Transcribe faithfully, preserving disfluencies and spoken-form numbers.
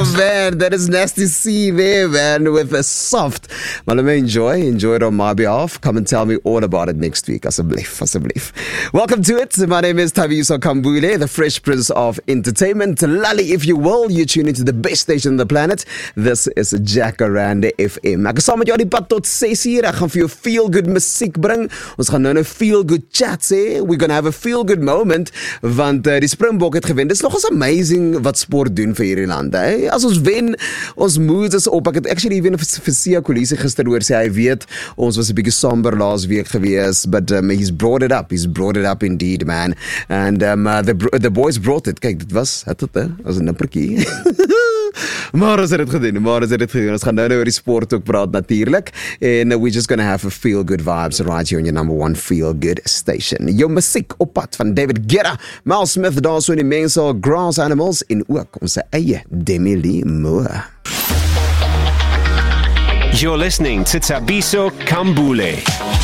man, that is Nasty C there, man, with a soft. Maar let me enjoy, enjoy it on my behalf. Come and tell me all about it next week, asseblief, asseblief. Welcome to it. My name is Thabiso Kambule, the Fresh Prince of Entertainment. Lali, if you will, you tune into the best station on the planet. This is Jacaranda F M. Ek is saam met jou die pad tot ses uur. Ek gaan vir jou feel good musiek bring. Ons gaan nou nou feel good chats hê. We're gonna have a feel good moment, want uh, die Springbok het gewen. Dis nogals amazing wat sport doen vir hierdie land. Hè? As ons wen, ons moods is op. Ek het actually even vir Sia Kolisi gister hoor sê hy weet ons was 'n bietjie somber laas week gewees, but um, he's brought it up. He's brought it up indeed, man. And um, uh, the the boys brought it. Kyk, dit was het dit hè? Was 'n nippertjie. Maar ons het dit gedoen, maar ons het dit gedoen. Ons gaan nou nou oor die sport ook praat natuurlik. En uh, we're just gonna have a feel good vibes right here on your number one feel good station. Jou musiek op pad van David Guetta, Mal Smith, daar so in die mense Grass Animals en ook ons eie Demi Lee Moore. You're listening to Thabiso Kambule.